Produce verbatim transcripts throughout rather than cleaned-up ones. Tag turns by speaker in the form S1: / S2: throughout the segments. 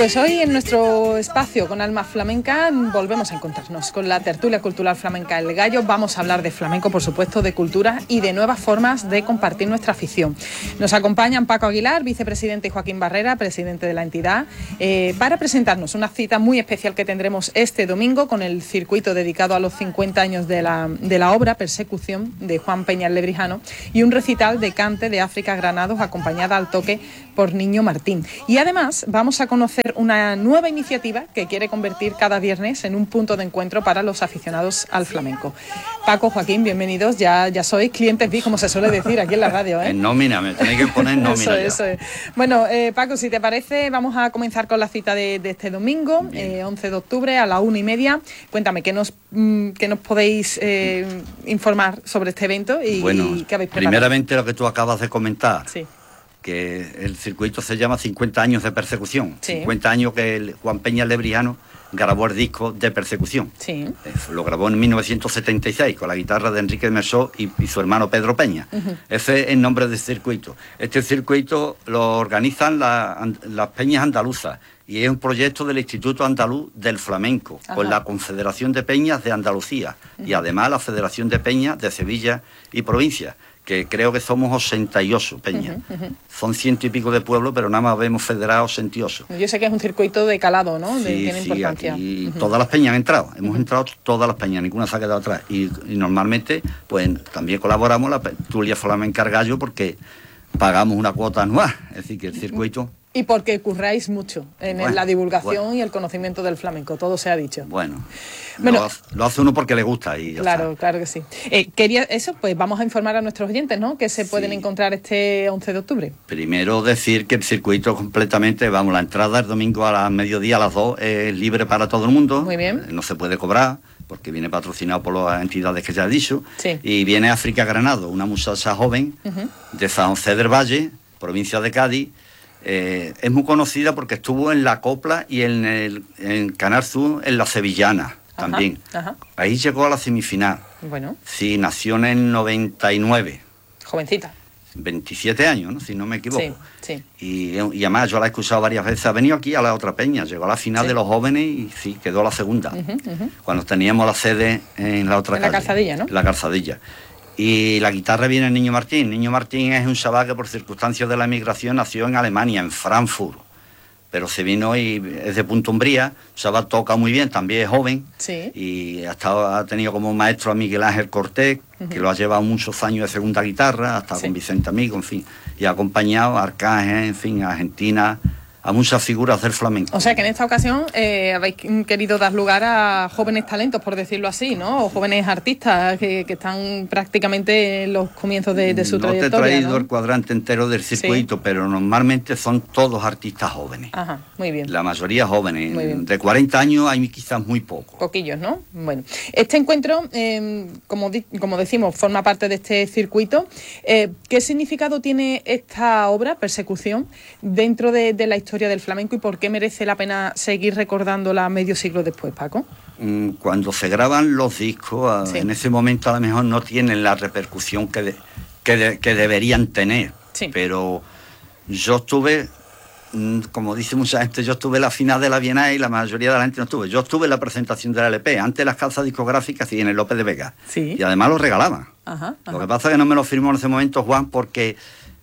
S1: Pues hoy en nuestro espacio con Alma Flamenca volvemos a encontrarnos con la tertulia cultural flamenca El Gallo. Vamos a hablar de flamenco, por supuesto, de cultura y de nuevas formas de compartir nuestra afición. Nos acompañan Paco Aguilar, vicepresidente, y Joaquín Barrera, presidente de la entidad, eh, para presentarnos una cita muy especial que tendremos este domingo con el circuito dedicado a los cincuenta años de la, de la obra Persecución de Juan Peñas Lebrijano y un recital de cante de África Granados acompañada al toque por Niño Martín. Y además vamos a conocer una nueva iniciativa que quiere convertir cada viernes en un punto de encuentro para los aficionados al flamenco. Paco, Joaquín, bienvenidos. Ya, ya sois clientes V I P, como se suele decir aquí en la radio, ¿eh?
S2: En nómina, me tenéis que poner en nómina.
S1: Eso, eso es. Bueno, eh, Paco, si te parece, vamos a comenzar con la cita de, de este domingo, eh, once de octubre, a la una y media. Cuéntame, ¿qué nos, mm, qué nos podéis eh, informar sobre este evento y,
S2: bueno,
S1: y qué habéis preparado?
S2: Primeramente lo que tú acabas de comentar.
S1: Sí.
S2: Que el circuito se llama cincuenta años de persecución,
S1: sí.
S2: cincuenta años que el Juan Peñas Lebrijano grabó el disco de Persecución.
S1: Sí.
S2: Lo grabó en mil novecientos setenta y seis con la guitarra de Enrique Mersó y, y su hermano Pedro Peña. Uh-huh. Ese es el nombre del circuito. Este circuito lo organizan la, las peñas andaluzas y es un proyecto del Instituto Andaluz del Flamenco, ajá, con la Confederación de Peñas de Andalucía, uh-huh, y además la Federación de Peñas de Sevilla y Provincia, que creo que somos ochenta y ocho peñas. Uh-huh, uh-huh. Son ciento y pico de pueblos, pero nada más vemos federados ochenta y ocho.
S1: Yo sé que es un circuito de calado, ¿no? De,
S2: sí,
S1: tiene
S2: sí,
S1: importancia.
S2: Aquí
S1: uh-huh.
S2: Todas las peñas han entrado, hemos uh-huh. entrado todas las peñas, ninguna se ha quedado atrás. Y, y normalmente, pues también colaboramos la tertulia flamenca El Gallo porque pagamos una cuota anual, es decir, que el circuito...
S1: Y porque curráis mucho en bueno, la divulgación bueno. y el conocimiento del flamenco, todo se ha dicho.
S2: Bueno,
S1: bueno
S2: lo, hace, lo hace uno porque le gusta. Y ya
S1: claro,
S2: está.
S1: Claro que sí. Eh, quería eso, pues vamos a informar a nuestros oyentes, ¿no? Que se sí. pueden encontrar este once de octubre.
S2: Primero decir que el circuito completamente, vamos, la entrada el domingo a las mediodía a las dos es libre para todo el mundo.
S1: Muy bien.
S2: No se puede cobrar, porque viene patrocinado por las entidades que ya he dicho.
S1: Sí.
S2: Y viene África Granados, una muchacha joven uh-huh. de San José del Valle, provincia de Cádiz. Eh, es muy conocida porque estuvo en La Copla y en el en Canal Sur en La Sevillana también.
S1: Ajá, ajá.
S2: Ahí llegó a la semifinal.
S1: Bueno.
S2: Sí, nació en el noventa y nueve.
S1: Jovencita.
S2: veintisiete años, ¿no? Si no me equivoco.
S1: Sí, sí.
S2: Y, y además yo la he escuchado varias veces. Ha venido aquí a la otra peña, llegó a la final sí. de los jóvenes y sí, quedó la segunda. Uh-huh, uh-huh. Cuando teníamos la sede en la otra
S1: en
S2: calle.
S1: La Calzadilla, ¿no?
S2: La Calzadilla. Y la guitarra viene el Niño Martín. Niño Martín es un chaval que por circunstancias de la emigración nació en Alemania, en Frankfurt. Pero se vino y es de Punta Umbría. Un chaval toca muy bien, también es joven.
S1: Sí.
S2: Y ha, estado, ha tenido como maestro a Miguel Ángel Cortés, uh-huh. que lo ha llevado muchos años de segunda guitarra, hasta sí. con Vicente Amigo, en fin. Y ha acompañado a Arcángel, en fin, a Argentina, a muchas figuras del flamenco.
S1: O sea que en esta ocasión eh, habéis querido dar lugar a jóvenes talentos, por decirlo así, ¿no? O jóvenes artistas que, que están prácticamente en los comienzos de, de su
S2: no
S1: trayectoria.
S2: No te he traído
S1: ¿no?
S2: el cuadrante entero del circuito, sí. pero normalmente son todos artistas jóvenes.
S1: Ajá, muy bien.
S2: La mayoría jóvenes. Muy bien. De cuarenta años hay quizás muy pocos.
S1: Poquillos, ¿no? Bueno, este encuentro, eh, como, di- como decimos, forma parte de este circuito. Eh, ¿Qué significado tiene esta obra, Persecución, dentro de, de la historia del flamenco y por qué merece la pena seguir recordándola medio siglo después, Paco?
S2: Cuando se graban los discos, sí. en ese momento a lo mejor no tienen la repercusión que, de, que, de, que deberían tener, sí. pero yo estuve, como dice mucha gente, yo estuve en la final de la Bienal y la mayoría de la gente no estuve. Yo estuve en la presentación de la L P, antes las calzas discográficas y en el López de Vega,
S1: sí.
S2: y además lo regalaban.
S1: Ajá, ajá.
S2: Lo que pasa es que no me lo firmó en ese momento Juan porque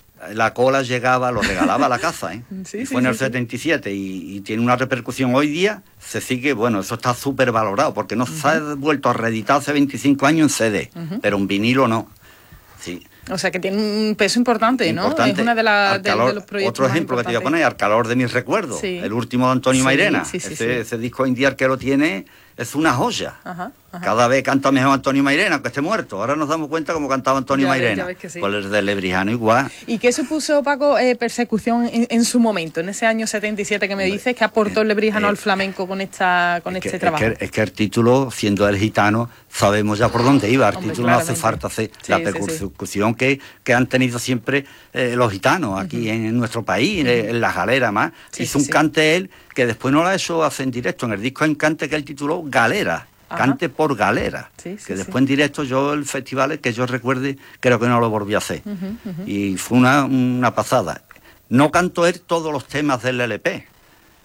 S2: la cola llegaba, lo regalaba a la casa, ¿eh?
S1: Sí,
S2: y
S1: sí,
S2: fue en el
S1: sí,
S2: setenta y siete y, y tiene una repercusión hoy día, se sigue, bueno, eso está súper valorado, porque no uh-huh. se ha vuelto a reeditar hace veinticinco años en C D, uh-huh. pero en vinilo no. Sí.
S1: O sea que tiene un peso importante, ¿no?
S2: Importante.
S1: Es una de, la, de,
S2: calor,
S1: de los proyectos.
S2: Otro ejemplo que te voy a poner, Al calor de mis recuerdos, sí. el último de Antonio
S1: sí,
S2: Mairena.
S1: Sí, sí,
S2: ese,
S1: sí.
S2: ese disco indiar que lo tiene es una joya.
S1: Ajá, ajá.
S2: Cada vez canta mejor Antonio Mairena, aunque esté muerto. Ahora nos damos cuenta cómo cantaba Antonio
S1: ya
S2: Mairena.
S1: Ves, ya ves que sí.
S2: Pues el de Lebrijano igual.
S1: ¿Y qué supuso, Paco, eh, Persecución en, en su momento, en ese año setenta y siete que me dices, que aportó el Lebrijano eh, al flamenco con esta con este
S2: que,
S1: trabajo?
S2: Es que, es que el título, siendo el gitano, sabemos ya por dónde iba. El
S1: Hombre,
S2: título
S1: claramente.
S2: no hace falta hacer
S1: sí,
S2: la
S1: sí,
S2: persecución
S1: sí.
S2: que, que han tenido siempre eh, los gitanos aquí uh-huh. en, en nuestro país, uh-huh. en, en las galeras más.
S1: Sí,
S2: Hizo
S1: sí,
S2: un
S1: sí.
S2: cante él, que después no lo ha hecho hacer en directo. En el disco hay un cante que él tituló Galera. Ajá. Cante por Galera,
S1: sí, sí,
S2: que después
S1: sí.
S2: en directo yo el festival que yo recuerde creo que no lo volví a hacer
S1: uh-huh, uh-huh.
S2: y fue una, una pasada. No cantó él todos los temas del L P,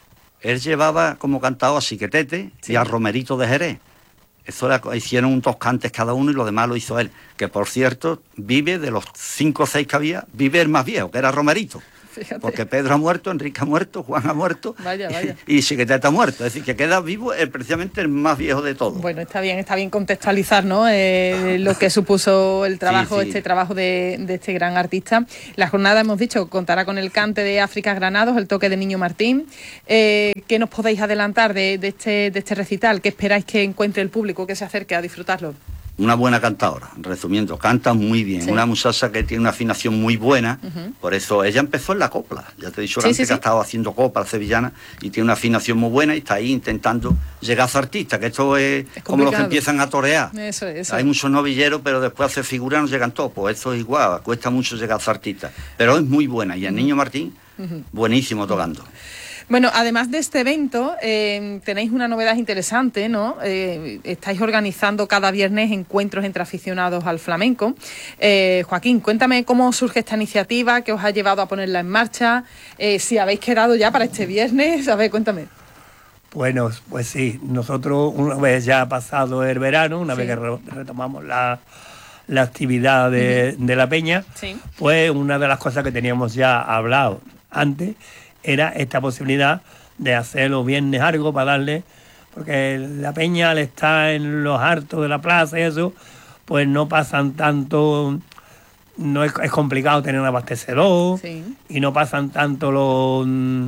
S2: él llevaba como cantado a Siquetete sí. y a Romerito de Jerez. Eso era, hicieron dos cantes cada uno y lo demás lo hizo él. Que por cierto, vive de los cinco o seis que había, vive el más viejo, que era Romerito. Fíjate. Porque Pedro ha muerto, Enrique ha muerto, Juan ha muerto
S1: vaya, vaya.
S2: y Siquetete ha muerto. Es decir, que queda vivo el, precisamente el más viejo de todos.
S1: Bueno, está bien, está bien contextualizar, ¿no? Eh, lo que supuso el trabajo, sí, sí. este trabajo de, de este gran artista. La jornada, hemos dicho, contará con el cante de África Granados, el toque de Niño Martín. Eh, ¿Qué nos podéis adelantar de, de, este, de este recital? ¿Qué esperáis que encuentre el público que se acerque a disfrutarlo?
S2: Una buena cantadora, resumiendo, canta muy bien, sí. una muchacha que tiene una afinación muy buena, uh-huh. por eso ella empezó en la copla, ya te he dicho sí, antes sí, que sí. ha estado haciendo copla sevillana y tiene una afinación muy buena y está ahí intentando llegar a ser artista, que esto es, es como los que empiezan a torear.
S1: Eso, eso.
S2: Hay muchos novilleros, pero después hacer figuras no llegan todos, pues eso es igual, cuesta mucho llegar a ser artista, pero es muy buena y el uh-huh. Niño Martín, uh-huh. buenísimo tocando.
S1: Bueno, además de este evento, eh, tenéis una novedad interesante, ¿no? Eh, estáis organizando cada viernes encuentros entre aficionados al flamenco. Eh, Joaquín, cuéntame cómo surge esta iniciativa, qué os ha llevado a ponerla en marcha, eh, si habéis quedado ya para este viernes, a ver, cuéntame.
S3: Bueno, pues sí, nosotros una vez ya pasado el verano, una sí. vez que re- retomamos la, la actividad de, uh-huh. de la peña, sí. pues una de las cosas que teníamos ya hablado antes era esta posibilidad de hacerlo viernes algo para darle, porque la peña al estar en los hartos de la plaza y eso, pues no pasan tanto, no es, es complicado tener un abastecedor sí. y no pasan tanto los,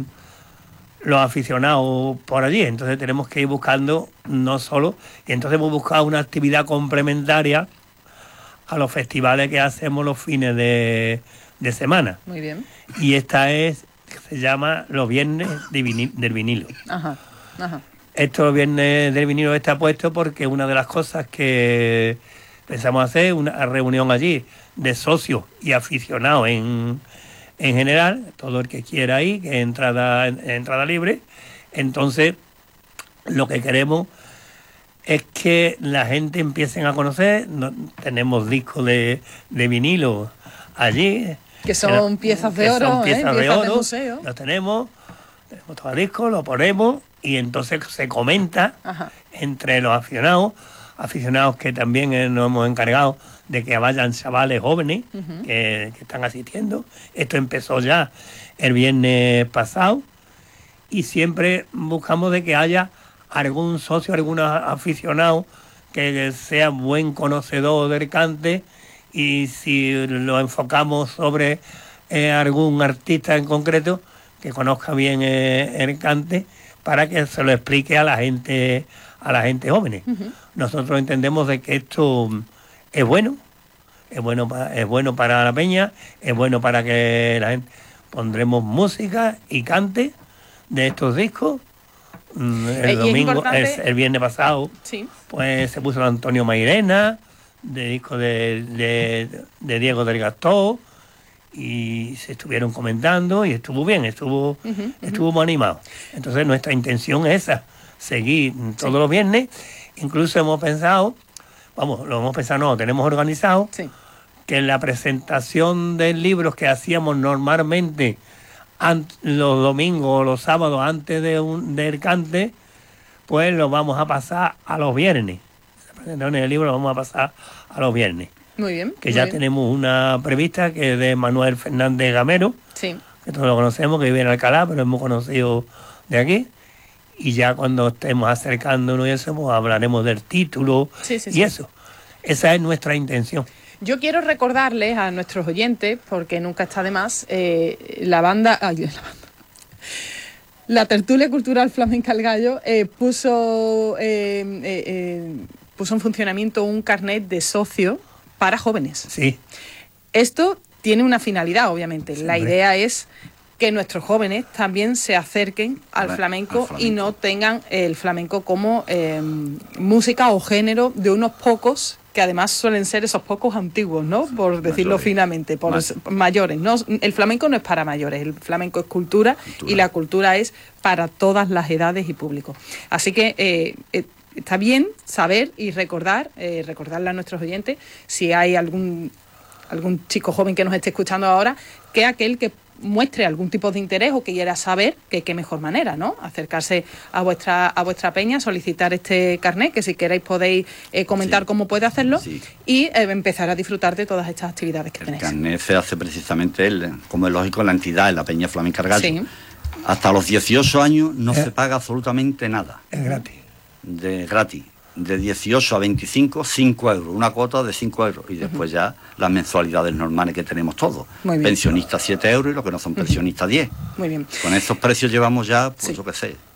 S3: los aficionados por allí, entonces tenemos que ir buscando no solo, y entonces hemos buscado una actividad complementaria a los festivales que hacemos los fines de, de semana.
S1: Muy bien.
S3: Y esta es se llama los viernes de vinil, del vinilo.
S1: Ajá, ajá.
S3: Esto los viernes del vinilo está puesto porque una de las cosas que pensamos hacer una reunión allí de socios y aficionados en, en general, todo el que quiera ir, que es entrada, entrada libre. Entonces, lo que queremos es que la gente empiece a conocer, no, tenemos discos de, de vinilo allí,
S1: que son piezas de oro,
S3: son piezas,
S1: ¿eh?
S3: de,
S1: piezas
S3: oro,
S1: de museo.
S3: Los tenemos, tenemos todo el disco, lo ponemos y entonces se comenta Ajá. entre los aficionados, aficionados que también eh, nos hemos encargado de que vayan chavales jóvenes uh-huh. que, que están asistiendo. Esto empezó ya el viernes pasado y siempre buscamos de que haya algún socio, algún aficionado que sea buen conocedor del cante. Y si lo enfocamos sobre eh, algún artista en concreto que conozca bien eh, el cante para que se lo explique a la gente a la gente joven. Uh-huh. Nosotros entendemos de que esto es bueno, es bueno para, es bueno para la peña, es bueno para que la gente pondremos música y cante de estos discos. El eh, domingo, el, el viernes pasado,
S1: sí.
S3: pues se puso Antonio Mairena, de disco de, de, de Diego del Gastó, y se estuvieron comentando y estuvo bien, estuvo uh-huh, uh-huh. estuvo muy animado. Entonces nuestra intención es esa, seguir todos sí. los viernes. Incluso hemos pensado, vamos, lo hemos pensado, no, lo tenemos organizado,
S1: sí.
S3: que en la presentación de libros que hacíamos normalmente an- los domingos o los sábados antes de un, del cante, pues lo vamos a pasar a los viernes. En el libro lo vamos a pasar a los viernes.
S1: Muy bien.
S3: Que
S1: muy
S3: ya
S1: bien.
S3: tenemos una prevista que es de Manuel Fernández Gamero,
S1: sí.
S3: que todos lo conocemos, que vive en Alcalá, pero hemos conocido de aquí. Y ya cuando estemos acercándonos y eso, pues hablaremos del título
S1: sí, sí,
S3: y
S1: sí.
S3: eso. Esa es nuestra intención.
S1: Yo quiero recordarles a nuestros oyentes, porque nunca está de más, eh, la banda... Ay, la banda. La tertulia cultural flamenca El Gallo eh, puso... Eh, eh, eh, puso en funcionamiento un carnet de socio para jóvenes.
S3: Sí.
S1: Esto tiene una finalidad, obviamente.
S3: Sí,
S1: la
S3: hombre.
S1: idea es que nuestros jóvenes también se acerquen al flamenco, al flamenco. Y no tengan el flamenco como eh, música o género de unos pocos, que además suelen ser esos pocos antiguos, ¿no? Por decirlo mayores. finamente, por Más. mayores, ¿no? El flamenco no es para mayores, el flamenco es cultura, cultura. Y la cultura es para todas las edades y públicos. Así que... Eh, eh, está bien saber y recordar, eh, recordarle a nuestros oyentes, si hay algún algún chico joven que nos esté escuchando ahora, que aquel que muestre algún tipo de interés o que quiera saber, que qué mejor manera, ¿no? Acercarse a vuestra a vuestra peña, solicitar este carnet, que si queréis podéis eh, comentar sí. cómo puede hacerlo sí. y eh, empezar a disfrutar de todas estas actividades que
S2: el
S1: tenéis.
S2: El carnet se hace precisamente, el, como es lógico, en la entidad, en la Peña Flamenca El Gallo. Sí. Hasta los dieciocho años no eh, se paga absolutamente nada.
S3: Es gratis.
S2: De gratis. De dieciocho a veinticinco, cinco euros, una cuota de cinco euros, y después uh-huh. ya las mensualidades normales que tenemos todos. Pensionistas siete euros y los que no son pensionistas diez.
S1: Muy bien.
S2: Con estos precios llevamos ya, pues sí. yo qué sé,